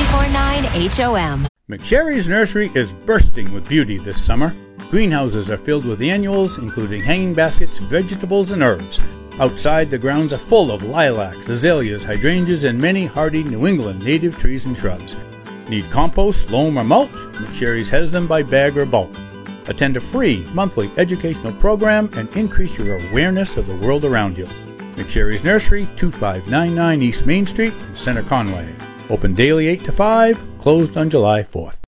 94.9 HOM. McSherry's Nursery is bursting with beauty this summer. Greenhouses are filled with annuals, including hanging baskets, vegetables, and herbs. Outside, the grounds are full of lilacs, azaleas, hydrangeas, and many hardy New England native trees and shrubs. Need compost, loam, or mulch? McSherry's has them by bag or bulk. Attend a free monthly educational program and increase your awareness of the world around you. McSherry's Nursery, 2599 East Main Street in Center Conway. Open daily 8 to 5, closed on July 4th.